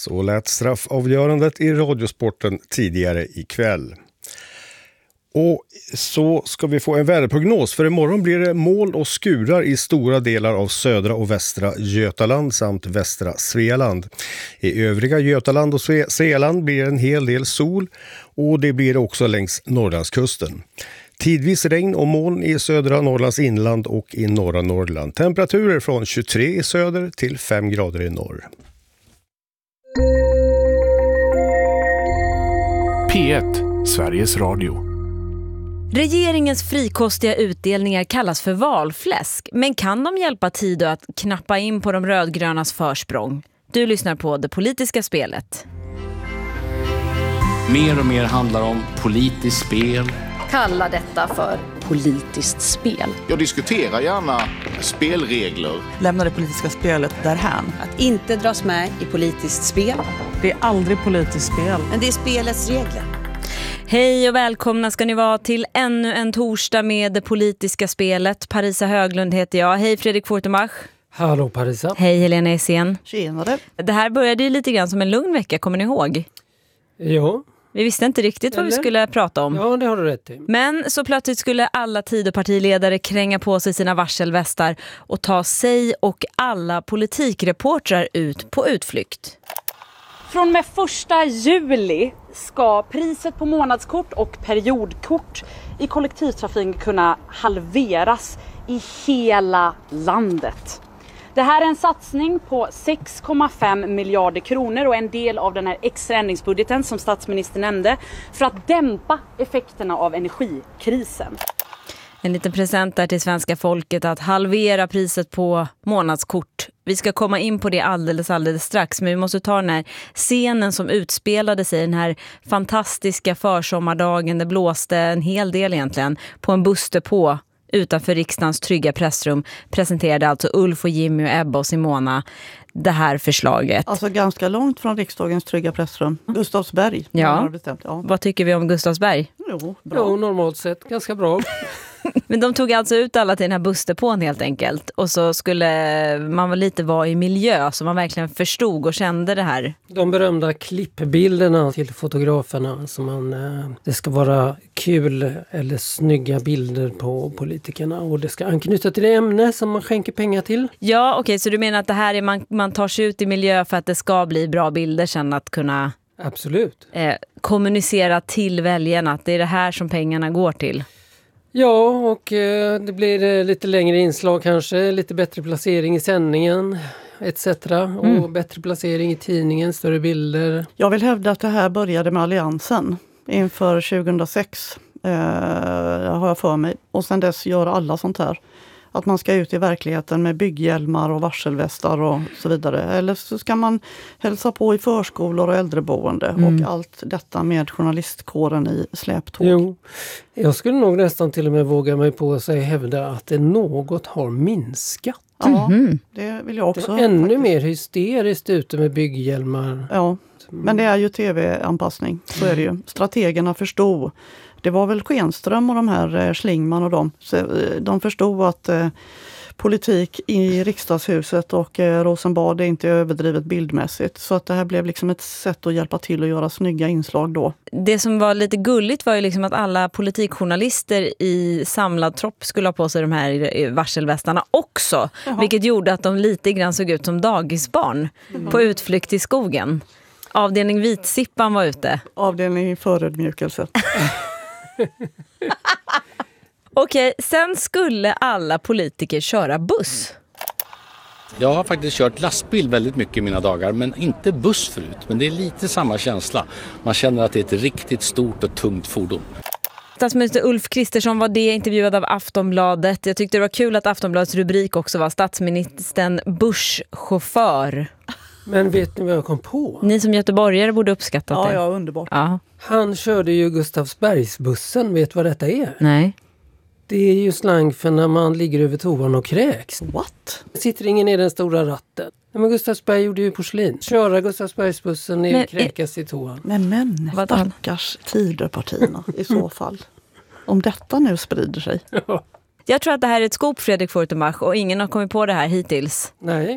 Så lät straffavgörandet i Radiosporten tidigare ikväll. Och så ska vi få en väderprognos, för imorgon blir det moln och skurar i stora delar av södra och västra Götaland samt västra Svealand. I övriga Götaland och Svealand blir det en hel del sol, och det blir det också längs Norrlandskusten. Tidvis regn och moln i södra Norrlands inland och i norra Norrland. Temperaturer från 23 i söder till 5 grader i norr. P1, Sveriges Radio. Regeringens frikostiga utdelningar kallas för valfläsk, men kan de hjälpa Tidö att knappa in på de rödgrönas försprång? Du lyssnar på Det politiska spelet. Mer och mer handlar om politiskt spel. Kalla detta för politiskt spel. Jag diskuterar gärna spelregler. Lämna det politiska spelet därhän. Att inte dras med i politiskt spel. Det är aldrig politiskt spel. Men det är spelets regler. Hej och välkomna ska ni vara till ännu en torsdag med Det politiska spelet. Parisa Höglund heter jag. Hej Fredrik Fortenbach. Hallå Parisa. Hej Helena Essén. Tjenare. Det här började ju lite grann som en lugn vecka, kommer ni ihåg? Ja. Vi visste inte riktigt vad vi skulle prata om. Ja, det har du rätt i. Men så plötsligt skulle alla Tidö-partiledare kränga på sig sina varselvästar och ta sig och alla politikreportrar ut på utflykt. Från med 1 juli ska priset på månadskort och periodkort i kollektivtrafiken kunna halveras i hela landet. Det här är en satsning på 6,5 miljarder kronor och en del av den här extra ändringsbudgeten som statsministern nämnde för att dämpa effekterna av energikrisen. En liten present där till svenska folket att halvera priset på månadskort. Vi ska komma in på det alldeles strax, men vi måste ta den här scenen som utspelade sig den här fantastiska försommardagen. Det blåste en hel del egentligen på en bussdepå utanför riksdagens trygga pressrum. Presenterade alltså Ulf och Jimmy och Ebba och Simona det här förslaget. Alltså ganska långt från riksdagens trygga pressrum. Gustavsberg. Ja. Vad tycker vi om Gustavsberg? Jo, bra. Jo, normalt sett ganska bra. Men de tog alltså ut alla till den här bussdepån helt enkelt. Och så skulle man lite vara i miljö så man verkligen förstod och kände det här. De berömda klippbilderna till fotograferna. Det ska vara kul eller snygga bilder på politikerna. Och det ska anknyta till det ämne som man skänker pengar till. Ja, okej, så du menar att det här är man tar sig ut i miljö för att det ska bli bra bilder sen att kunna... Absolut. Kommunicera till väljarna att det är det här som pengarna går till. Ja, och det blir lite längre inslag kanske, lite bättre placering i sändningen etc. Och bättre placering i tidningen, större bilder. Jag vill hävda att det här började med Alliansen inför 2006. Har jag för mig. Och sen dess gör alla sånt här. Att man ska ut i verkligheten med bygghjälmar och varselvästar och så vidare. Eller så ska man hälsa på i förskolor och äldreboende. Och allt detta med journalistkåren i släptåg. Jo, jag skulle nog nästan till och med våga mig på att hävda att det något har minskat. Ja, det vill jag också. Det är ännu mer hysteriskt ute med bygghjälmar. Ja, men det är ju tv-anpassning. Så är det ju. Strategerna förstod. Det var väl Schenström och de här Schlingman och dem. Så de förstod att politik i riksdagshuset och Rosenbad är inte överdrivet bildmässigt. Så att det här blev liksom ett sätt att hjälpa till att göra snygga inslag då. Det som var lite gulligt var ju liksom att alla politikjournalister i samlad tropp skulle ha på sig de här varselvästarna också. Jaha. Vilket gjorde att de lite grann såg ut som dagisbarn på utflykt i skogen. Avdelning Vitsippan var ute. Avdelning förödmjukelse. Okej, sen skulle alla politiker köra buss. Jag har faktiskt kört lastbil väldigt mycket i mina dagar, men inte buss förut. Men det är lite samma känsla. Man känner att det är ett riktigt stort och tungt fordon. Statsminister Ulf Kristersson var det intervjuad av Aftonbladet. Jag tyckte det var kul att Aftonbladets rubrik också var statsministern busschaufför. Men vet ni vad jag kom på? Ni som göteborgare borde uppskatta det. Ja, underbart. Ja. Han körde ju Gustavsbergsbussen. Vet vad detta är? Nej. Det är ju slang för när man ligger över toan och kräks. What? Sitter ingen i den stora ratten. Ja, men Gustavsberg gjorde ju porslin. Köra Gustavsbergsbussen ner och kräkas i toan. Men stackars Tidöpartierna i så fall. Om detta nu sprider sig. Ja. Jag tror att det här är ett skop, Fredrik Fortenbach, och ingen har kommit på det här hittills. Nej.